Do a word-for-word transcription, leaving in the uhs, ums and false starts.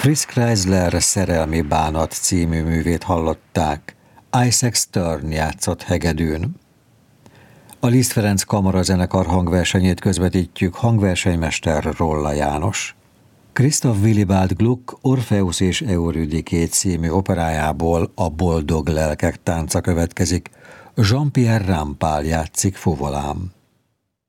Chris Chrysler Szerelmi bánat című művét hallották, Isaac Stern játszott hegedűn. A Liszt Ferenc Kamarazenekar hangversenyét közvetítjük, hangversenymester Rolla János. Christoph Willibald Gluck Orpheus és Eurydike című operájából a Boldog lelkek tánca következik, Jean-Pierre Rampal játszik fuvolán.